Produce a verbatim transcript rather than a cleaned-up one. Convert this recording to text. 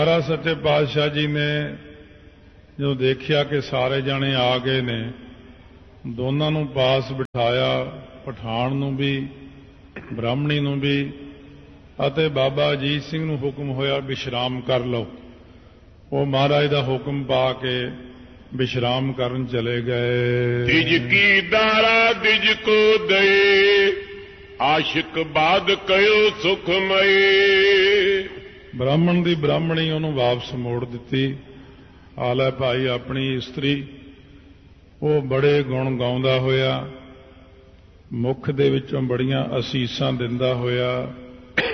ਮਹਾਰਾਜ ਸੱਚੇ ਪਾਤਸ਼ਾਹ ਜੀ ਨੇ ਜਦੋਂ ਦੇਖਿਆ ਕਿ ਸਾਰੇ ਜਾਣੇ ਆ ਗਏ ਨੇ, ਦੋਨਾਂ ਨੂੰ ਪਾਸ ਬਿਠਾਇਆ, ਪਠਾਨ ਨੂੰ ਵੀ ਬ੍ਰਾਹਮਣੀ ਨੂੰ ਵੀ, ਅਤੇ ਬਾਬਾ ਅਜੀਤ ਸਿੰਘ ਨੂੰ ਹੁਕਮ ਹੋਇਆ ਵਿਸ਼ਰਾਮ ਕਰ ਲਓ। ਉਹ ਮਹਾਰਾਜ ਦਾ ਹੁਕਮ ਪਾ ਕੇ ਵਿਸ਼ਰਾਮ ਕਰਨ ਚਲੇ ਗਏ। ਤਿਜ ਕੀ ਦਾਰਾ ਦਿਜ ਕੋ ਦਏ, ਆਸ਼ਿਕ ਬਾਦ ਕਯੋ ਸੁਖਮਈ। ਬ੍ਰਾਹਮਣ ਦੀ ਬ੍ਰਾਹਮਣੀ ਉਹਨੂੰ ਵਾਪਸ ਮੋੜ ਦਿੱਤੀ। ਆ ਲੈ ਭਾਈ ਆਪਣੀ ਇਸਤਰੀ। ਉਹ ਬੜੇ ਗੁਣ ਗਾਉਂਦਾ ਹੋਇਆ, ਮੁੱਖ ਦੇ ਵਿੱਚੋਂ ਬੜੀਆਂ ਅਸੀਸਾਂ ਦਿੰਦਾ ਹੋਇਆ